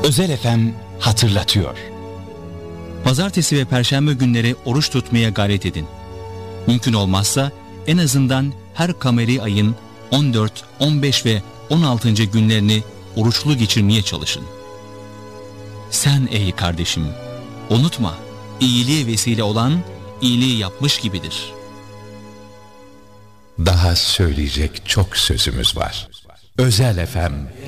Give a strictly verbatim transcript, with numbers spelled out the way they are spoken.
Özel F M hatırlatıyor. Pazartesi ve Perşembe günleri oruç tutmaya gayret edin. Mümkün olmazsa en azından her kameri ayın on dört, on beş ve on altıncı günlerini oruçlu geçirmeye çalışın. Sen ey kardeşim, unutma, iyiliğe vesile olan iyiliği yapmış gibidir. Daha söyleyecek çok sözümüz var. Özel F M